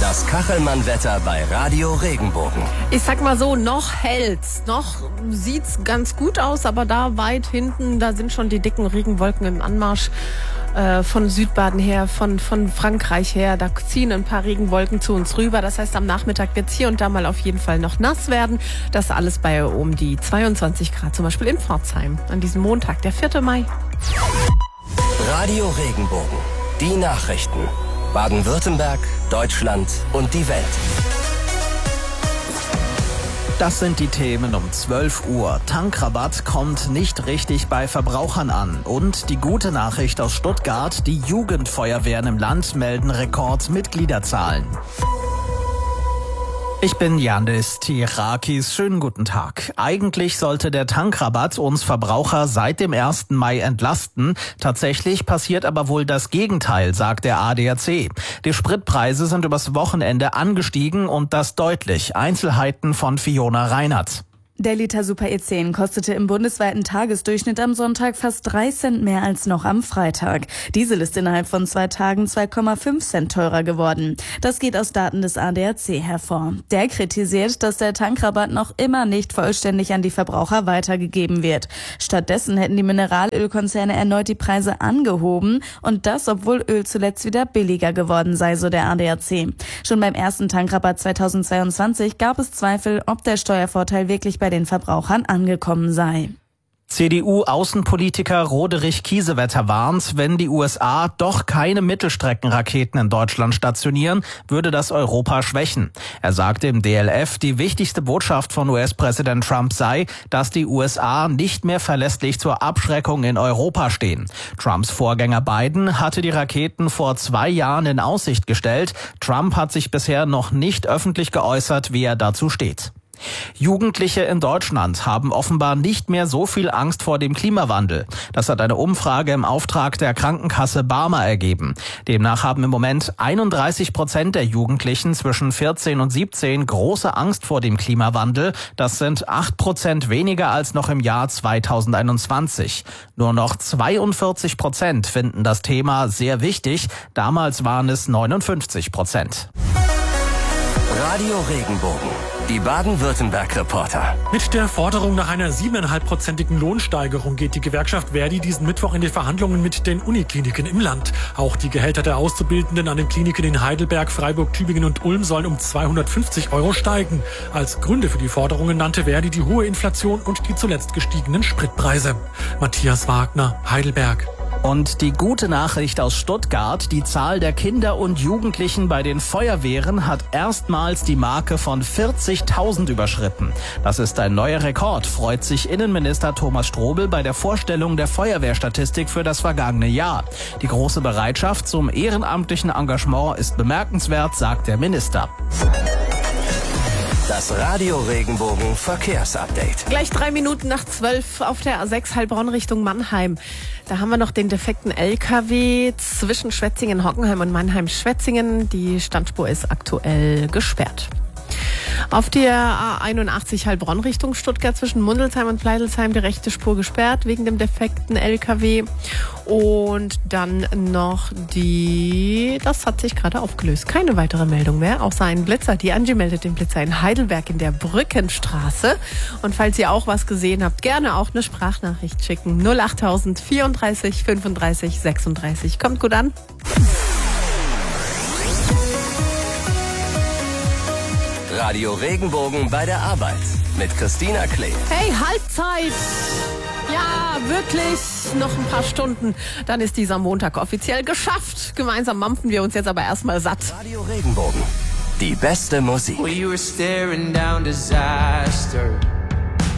Das Kachelmann-Wetter bei Radio Regenbogen. Ich sag mal so, noch hält's. Noch sieht's ganz gut aus, aber da weit hinten, da sind schon die dicken Regenwolken im Anmarsch. Von Südbaden her, von Frankreich her, da ziehen ein paar Regenwolken zu uns rüber. Das heißt, am Nachmittag wird's hier und da mal auf jeden Fall noch nass werden. Das alles bei um die 22 Grad, zum Beispiel in Pforzheim, an diesem Montag, der 4. Mai. Radio Regenbogen. Die Nachrichten. Baden-Württemberg, Deutschland und die Welt. Das sind die Themen um 12 Uhr. Tankrabatt kommt nicht richtig bei Verbrauchern an. Und die gute Nachricht aus Stuttgart, die Jugendfeuerwehren im Land melden Rekordmitgliederzahlen. Ich bin Yandis Tirakis. Schönen guten Tag. Eigentlich sollte der Tankrabatt uns Verbraucher seit dem 1. Mai entlasten. Tatsächlich passiert aber wohl das Gegenteil, sagt der ADAC. Die Spritpreise sind übers Wochenende angestiegen und das deutlich. Einzelheiten von Fiona Reinhardt. Der Liter Super E10 kostete im bundesweiten Tagesdurchschnitt am Sonntag fast 3 Cent mehr als noch am Freitag. Diesel ist innerhalb von 2 Tagen 2,5 Cent teurer geworden. Das geht aus Daten des ADAC hervor. Der kritisiert, dass der Tankrabatt noch immer nicht vollständig an die Verbraucher weitergegeben wird. Stattdessen hätten die Mineralölkonzerne erneut die Preise angehoben und das, obwohl Öl zuletzt wieder billiger geworden sei, so der ADAC. Schon beim ersten Tankrabatt 2022 gab es Zweifel, ob der Steuervorteil wirklich bei den Verbrauchern angekommen sei. CDU-Außenpolitiker Roderich Kiesewetter warnt, wenn die USA doch keine Mittelstreckenraketen in Deutschland stationieren, würde das Europa schwächen. Er sagte im DLF, die wichtigste Botschaft von US-Präsident Trump sei, dass die USA nicht mehr verlässlich zur Abschreckung in Europa stehen. Trumps Vorgänger Biden hatte die Raketen vor 2 Jahren in Aussicht gestellt. Trump hat sich bisher noch nicht öffentlich geäußert, wie er dazu steht. Jugendliche in Deutschland haben offenbar nicht mehr so viel Angst vor dem Klimawandel. Das hat eine Umfrage im Auftrag der Krankenkasse Barmer ergeben. Demnach haben im Moment 31% der Jugendlichen zwischen 14 und 17 große Angst vor dem Klimawandel. Das sind 8% weniger als noch im Jahr 2021. Nur noch 42% finden das Thema sehr wichtig. Damals waren es 59%. Radio Regenbogen. Die Baden-Württemberg-Reporter. Mit der Forderung nach einer 7,5%igen Lohnsteigerung geht die Gewerkschaft Verdi diesen Mittwoch in die Verhandlungen mit den Unikliniken im Land. Auch die Gehälter der Auszubildenden an den Kliniken in Heidelberg, Freiburg, Tübingen und Ulm sollen um 250 € steigen. Als Gründe für die Forderungen nannte Verdi die hohe Inflation und die zuletzt gestiegenen Spritpreise. Matthias Wagner, Heidelberg. Und die gute Nachricht aus Stuttgart, die Zahl der Kinder und Jugendlichen bei den Feuerwehren hat erstmals die Marke von 40.000 überschritten. Das ist ein neuer Rekord, freut sich Innenminister Thomas Strobel bei der Vorstellung der Feuerwehrstatistik für das vergangene Jahr. Die große Bereitschaft zum ehrenamtlichen Engagement ist bemerkenswert, sagt der Minister. Das Radio Regenbogen Verkehrsupdate. Gleich 3 Minuten nach 12 auf der A6 Heilbronn Richtung Mannheim. Da haben wir noch den defekten LKW zwischen Schwetzingen-Hockenheim und Mannheim-Schwetzingen. Die Standspur ist aktuell gesperrt. Auf der A81 Heilbronn Richtung Stuttgart zwischen Mundelsheim und Pleidelsheim die rechte Spur gesperrt wegen dem defekten LKW. Und dann noch das hat sich gerade aufgelöst. Keine weitere Meldung mehr, außer ein Blitzer. Die Angie meldet den Blitzer in Heidelberg in der Brückenstraße. Und falls ihr auch was gesehen habt, gerne auch eine Sprachnachricht schicken. 08000 34 35 36. Kommt gut an. Radio Regenbogen bei der Arbeit mit Christina Klee. Hey, Halbzeit! Ja, wirklich, noch ein paar Stunden, dann ist dieser Montag offiziell geschafft. Gemeinsam mampfen wir uns jetzt aber erstmal satt. Radio Regenbogen, die beste Musik. We were staring down disaster.